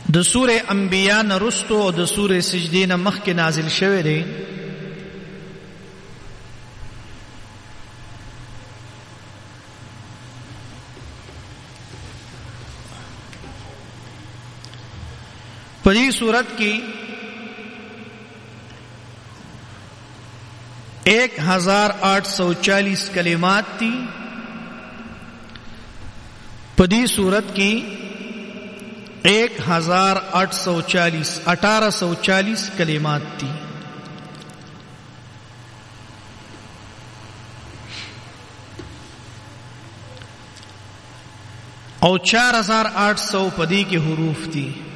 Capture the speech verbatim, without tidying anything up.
د سوره انبیاء نرستو او د سوره سجدې نه مخکې نازل شوی دی. په دې صورت کې ایک ہزار آٹھ سو چالیس کلمات تھی. پدی صورت کی ایک ہزار آٹھ سو چالیس اٹھارہ سو چالیس کلمات تھی. اور چار ہزار آٹھ سو پدی کے حروف تھی.